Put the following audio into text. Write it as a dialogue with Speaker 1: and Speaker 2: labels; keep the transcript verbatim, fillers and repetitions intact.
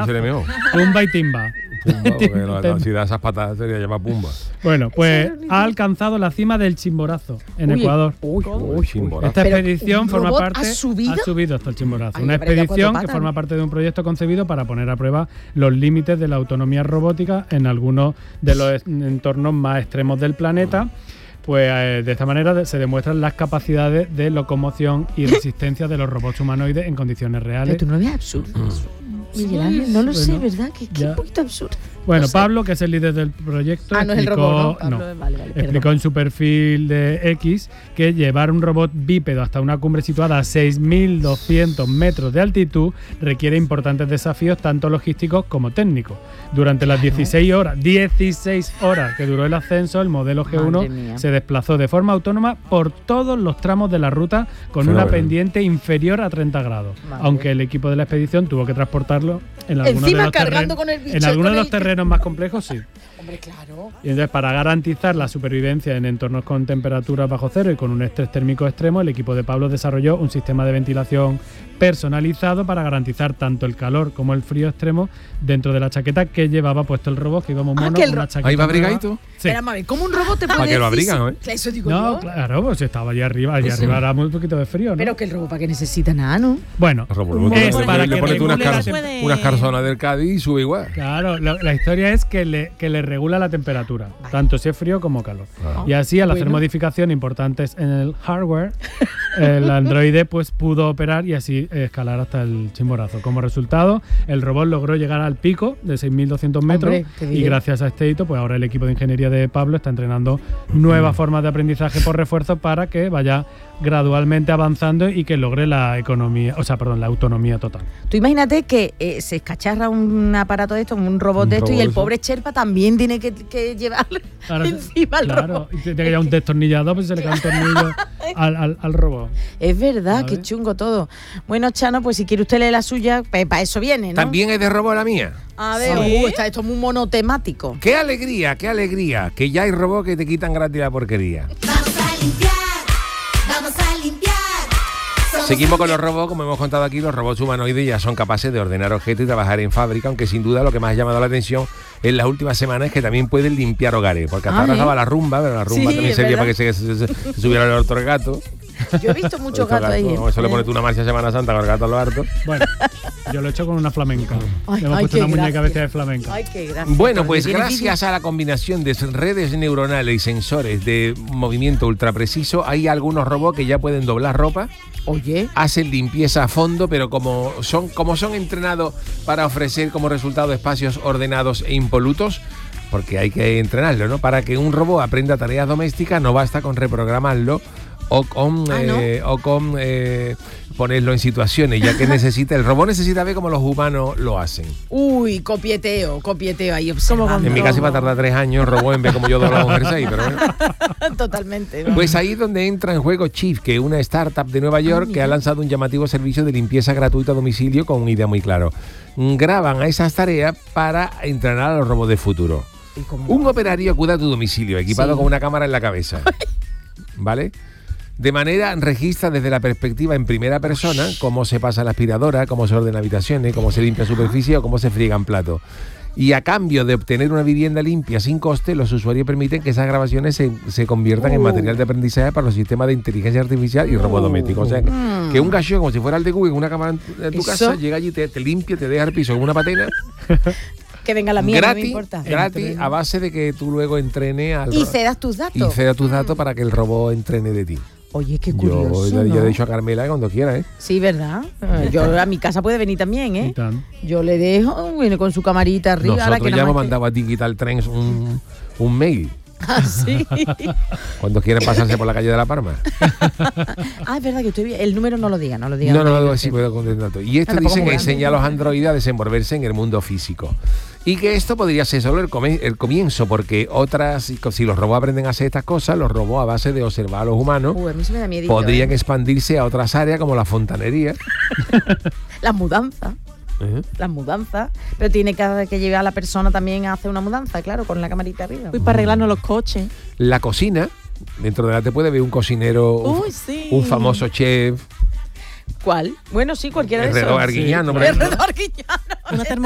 Speaker 1: chimborazo.
Speaker 2: sería mejor.
Speaker 1: Pumba y timba.
Speaker 2: Pumba, porque no, no, si da esas patadas sería llamar Pumba.
Speaker 1: Bueno, pues ha alcanzado la cima del Chimborazo en
Speaker 3: Uy,
Speaker 1: Ecuador.
Speaker 3: Uy,
Speaker 2: Uy, Chimborazo.
Speaker 1: Esta
Speaker 3: Pero,
Speaker 1: expedición
Speaker 3: ¿un
Speaker 1: forma
Speaker 3: robot
Speaker 1: parte.
Speaker 3: ha subido?
Speaker 1: Ha subido hasta el Chimborazo.
Speaker 3: Ay,
Speaker 1: Una
Speaker 3: hombre, ya
Speaker 1: expedición
Speaker 3: cuatro
Speaker 1: que
Speaker 3: patas.
Speaker 1: forma parte de un proyecto concebido para poner a prueba los límites de la autonomía robótica en algunos de los es- entornos más extremos del planeta. Pues eh, de esta manera se demuestran las capacidades de locomoción y resistencia de los robots humanoides en condiciones reales.
Speaker 3: Pero tú no ves absurdo. Miguel Ángel, no lo sé,
Speaker 1: Bueno,
Speaker 3: ¿verdad? Que, que
Speaker 1: ya.
Speaker 3: un poquito absurdo.
Speaker 1: Bueno,
Speaker 3: No sé.
Speaker 1: Pablo, que es el líder del proyecto,
Speaker 3: Ah, no es el
Speaker 1: explicó,
Speaker 3: robot, ¿no? Pablo,
Speaker 1: no,
Speaker 3: vale, vale,
Speaker 1: explicó
Speaker 3: perdón.
Speaker 1: en su perfil de X que llevar un robot bípedo hasta una cumbre situada a seis mil doscientos metros de altitud requiere importantes desafíos tanto logísticos como técnicos. Durante las dieciséis horas, dieciséis horas que duró el ascenso, el modelo G uno
Speaker 3: Madre mía.
Speaker 1: se desplazó de forma autónoma por todos los tramos de la ruta con
Speaker 2: Fenómeno.
Speaker 1: una pendiente inferior a treinta grados,
Speaker 3: Madre.
Speaker 1: aunque el equipo de la expedición tuvo que transportarlo en algunos
Speaker 3: Encima
Speaker 1: de los
Speaker 3: cargando
Speaker 1: terrenos,
Speaker 3: con el bicho,
Speaker 1: en algunos
Speaker 3: con
Speaker 1: de los
Speaker 3: el-
Speaker 1: terrenos más complejos, sí.
Speaker 3: Hombre, claro.
Speaker 1: Y entonces, para garantizar la supervivencia en entornos con temperaturas bajo cero y con un estrés térmico extremo, el equipo de Pablo desarrolló un sistema de ventilación personalizado para garantizar tanto el calor como el frío extremo dentro de la chaqueta que llevaba puesto el robot, que íbamos
Speaker 3: Ah,
Speaker 1: mono
Speaker 3: que el
Speaker 1: con
Speaker 3: ro-
Speaker 1: una chaqueta
Speaker 2: ¿Ahí va
Speaker 1: nueva.
Speaker 2: abrigadito?
Speaker 1: Sí.
Speaker 3: Espera, a ver, ¿cómo un robot te puede
Speaker 2: ¿Para qué lo
Speaker 3: decir
Speaker 2: abrigan,
Speaker 3: si-
Speaker 2: eh?
Speaker 3: Claro, eso digo
Speaker 1: No,
Speaker 3: yo.
Speaker 1: claro, pues estaba allá arriba, allá
Speaker 3: Eso.
Speaker 1: arriba era muy poquito de frío, ¿no?
Speaker 3: Pero que el robot, ¿para qué necesita nada, no?
Speaker 1: Bueno,
Speaker 2: El robot,
Speaker 1: es
Speaker 2: le-
Speaker 1: para
Speaker 2: le
Speaker 1: que
Speaker 2: pones tú unas,
Speaker 1: regule la
Speaker 2: car-
Speaker 1: tem-
Speaker 2: unas carzonas del Cádiz y sube igual.
Speaker 1: Claro, la, la historia es que le, que le regula la temperatura, tanto si es frío como calor.
Speaker 2: Ah.
Speaker 1: Y así, al hacer
Speaker 3: Bueno.
Speaker 1: modificaciones importantes en el hardware, el androide pues pudo operar y así escalar hasta el Chimborazo. Como resultado, el robot logró llegar al pico de seis mil doscientos metros.
Speaker 3: Hombre, qué
Speaker 1: Y
Speaker 3: bien.
Speaker 1: gracias a este hito, pues ahora el equipo de ingeniería de Pablo está entrenando nuevas formas de aprendizaje por refuerzo para que vaya gradualmente avanzando y que logre la economía, o sea, perdón, la autonomía total.
Speaker 3: Tú imagínate que eh, se escacharra un aparato de esto, un robot
Speaker 2: Un
Speaker 3: de esto,
Speaker 2: robot
Speaker 3: y el
Speaker 2: eso.
Speaker 3: pobre Sherpa también tiene que, que llevarle
Speaker 1: Claro,
Speaker 3: encima al
Speaker 1: claro,
Speaker 3: robot.
Speaker 1: y tiene que llevar un destornillador, pues se le cae un tornillo al, al, al robot.
Speaker 3: Es verdad,
Speaker 1: A
Speaker 3: qué
Speaker 1: ver.
Speaker 3: chungo todo. Bueno, Chano, pues si quiere usted leer la suya, pues para eso viene, ¿no?
Speaker 2: También es de robo la mía.
Speaker 3: A ver,
Speaker 1: Sí.
Speaker 3: uh, está esto muy monotemático.
Speaker 2: ¡Qué alegría, qué alegría! Que ya hay robots que te quitan gratis la porquería.
Speaker 4: Vamos a limpiar, vamos a limpiar. Somos
Speaker 2: Seguimos con los robots, como hemos contado aquí, los robots humanoides ya son capaces de ordenar objetos y trabajar en fábrica, aunque sin duda lo que más ha llamado la atención en las últimas semanas es que también pueden limpiar hogares, porque hasta
Speaker 3: Ah,
Speaker 2: ahora
Speaker 3: ¿eh?
Speaker 2: estaba la rumba, pero la rumba
Speaker 3: Sí,
Speaker 2: también
Speaker 3: es
Speaker 2: servía
Speaker 3: verdad.
Speaker 2: para que se, se- se- se subiera el orto del gato.
Speaker 3: Yo he visto muchos gatos ahí. ¿eh?
Speaker 2: Eso le pones tú una marcha a Semana Santa con el gato a lo harto.
Speaker 1: Bueno, yo lo he hecho con una flamenca.
Speaker 3: Ay,
Speaker 1: Le hemos
Speaker 3: ay,
Speaker 1: puesto
Speaker 3: qué
Speaker 1: una muñeca
Speaker 3: gracia.
Speaker 1: vestida de flamenca.
Speaker 3: Ay, qué gracia.
Speaker 2: Bueno,
Speaker 3: Pero
Speaker 2: pues
Speaker 3: tiene
Speaker 2: gracias a la combinación de redes neuronales y sensores de movimiento ultra preciso, hay algunos robots que ya pueden doblar ropa,
Speaker 3: vídeo. Oye,
Speaker 2: hacen limpieza a fondo, pero como son, como son entrenados para ofrecer como resultado espacios ordenados e impolutos, porque hay que entrenarlo, ¿no? Para que un robot aprenda tareas domésticas no basta con reprogramarlo o con,
Speaker 3: Ah, ¿no?
Speaker 2: eh, o con eh, ponerlo en situaciones, ya que necesita, el robot necesita ver cómo los humanos lo hacen.
Speaker 3: uy, copieteo, copieteo ahí observando.
Speaker 2: En mi casa iba a tardar tres años el robot en ver cómo yo doblaba un jersey, pero bueno.
Speaker 3: Totalmente.
Speaker 2: Pues ahí es donde entra en juego Chief, que es una startup de Nueva York que ha lanzado un llamativo servicio de limpieza gratuita a domicilio con una idea muy clara. Graban a esas tareas para entrenar a los robots de futuro.
Speaker 3: ¿Y cómo?
Speaker 2: Un operario acude a tu domicilio equipado
Speaker 3: Sí.
Speaker 2: con una cámara en la cabeza. ¿Vale? De manera registra desde la perspectiva en primera persona cómo se pasa la aspiradora, cómo se ordena habitaciones, cómo se limpia superficie o cómo se friegan platos. Y a cambio de obtener una vivienda limpia sin coste, los usuarios permiten que esas grabaciones se, se conviertan en
Speaker 3: Uh.
Speaker 2: material de aprendizaje para los sistemas de inteligencia artificial y robot doméstico. O sea, que,
Speaker 3: Mm.
Speaker 2: que un gallo, como si fuera el de Google, con una cámara en tu
Speaker 3: Eso.
Speaker 2: casa, llega allí, te, te limpia, te deja el piso con una patena,
Speaker 3: Que venga la mía, no me
Speaker 2: gratis,
Speaker 3: importa.
Speaker 2: gratis, a base de que tú luego entrenes al
Speaker 3: Y
Speaker 2: ro-
Speaker 3: cedas tus
Speaker 2: y
Speaker 3: datos.
Speaker 2: ceda tus datos para que el robot entrene de ti.
Speaker 3: Oye, qué
Speaker 2: Yo,
Speaker 3: curioso,
Speaker 2: ya, ya
Speaker 3: ¿no?
Speaker 2: he dicho a Carmela que cuando quiera, ¿eh?
Speaker 3: Sí, ¿verdad? Eh, Yo a mi casa puede venir también,
Speaker 1: Y
Speaker 3: ¿eh?
Speaker 1: tan.
Speaker 3: Yo le dejo, viene con su camarita arriba. ahora
Speaker 2: Nosotros
Speaker 3: que
Speaker 2: ya
Speaker 3: nada
Speaker 2: hemos
Speaker 3: más que-
Speaker 2: mandado a Digital Trends un, un mail
Speaker 3: Ah, sí.
Speaker 2: cuando quieren pasarse por la calle de La Palma.
Speaker 3: Ah, es verdad que usted el número no lo diga, no lo diga.
Speaker 2: No, no,
Speaker 3: no,
Speaker 2: no, sí puedo contentar. Y esto
Speaker 3: Ah, tampoco
Speaker 2: dice
Speaker 3: muy
Speaker 2: que
Speaker 3: grande.
Speaker 2: enseña a los androides a desenvolverse en el mundo físico. Y que esto podría ser solo el, come- el comienzo, porque otras, si los robots aprenden a hacer estas cosas, los robots a base de observar a los humanos
Speaker 3: Uy, a mí se me da miedito,
Speaker 2: podrían
Speaker 3: ¿eh?
Speaker 2: expandirse a otras áreas como la fontanería.
Speaker 3: Las mudanzas,
Speaker 2: ¿eh?
Speaker 3: las mudanzas. Pero tiene que, que llevar a la persona también a hacer una mudanza, claro, con la camarita arriba.
Speaker 5: Uy, para arreglarnos los coches.
Speaker 2: La cocina, dentro de la te puede ver un cocinero, un-
Speaker 5: Uy, sí.
Speaker 2: un famoso chef,
Speaker 3: ¿Cuál? Bueno, sí, cualquiera de esos.
Speaker 2: Herrero Arguiñano, por
Speaker 3: Herrero
Speaker 2: ejemplo.
Speaker 3: Arguiñano.
Speaker 5: Una